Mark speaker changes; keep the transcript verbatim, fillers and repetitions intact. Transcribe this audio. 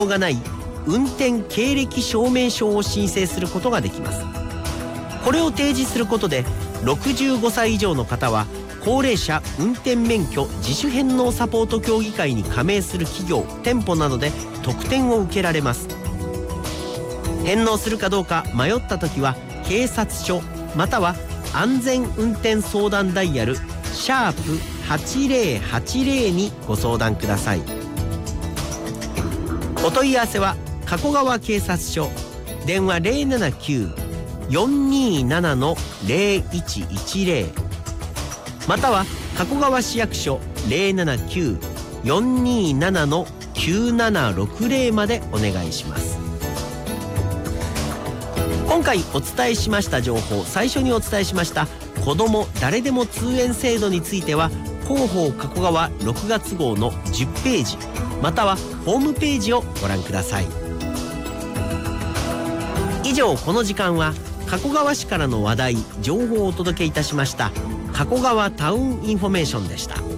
Speaker 1: がない運転経歴証明書を申請することができます。これを提示することでろくじゅうごさい以上の方は高齢者運転免許自主返納サポート協議会に加盟する企業・店舗などで特典を受けられます。返納するかどうか迷った時は警察署または安全運転相談ダイヤルシャープはちぜろはちぜろにご相談ください。お問い合わせは加古川警察署電話 ゼロななきゅう よんにーなな の ゼロいちいちゼロ または加古川市役所 ゼロななきゅう よんにーなな の きゅうななろくゼロまでお願いします。今回お伝えしました情報、最初にお伝えしました子ども誰でも通園制度については広報加古川ろくがつ号のじゅっページまたはホームページをご覧ください。以上、この時間は加古川市からの話題情報をお届けいたしました加古川タウンインフォメーションでした。